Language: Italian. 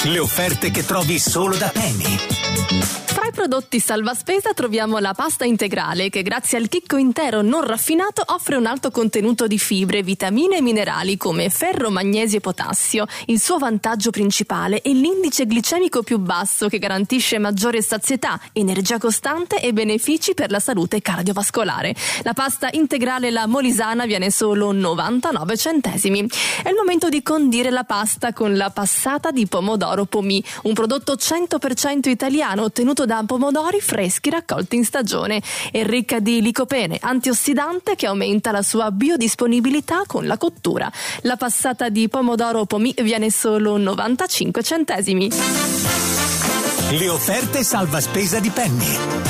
Le offerte che trovi solo da Penny. Tra i prodotti salvaspesa troviamo la pasta integrale che grazie al chicco intero non raffinato offre un alto contenuto di fibre, vitamine e minerali come ferro, magnesio e potassio. Il suo vantaggio principale è l'indice glicemico più basso che garantisce maggiore sazietà, energia costante e benefici per la salute cardiovascolare. La pasta integrale La Molisana viene solo 99 centesimi. È il momento di condire la pasta con la passata di pomodoro Pomì, un prodotto 100% italiano ottenuto da pomodori freschi raccolti in stagione. È ricca di licopene, antiossidante che aumenta la sua biodisponibilità con la cottura. La passata di pomodoro Pomì viene solo 95 centesimi. Le offerte salvaspesa di Penny.